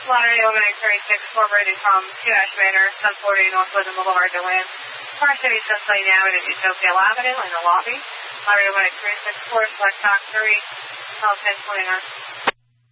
Lottery 0936, incorporated from 2 Ash Manor, 740 North Woodland Boulevard, DeLand. Car City just laying out at Utopia Avenue in the lobby. Lottery 0936, select Dock 3, call 1029.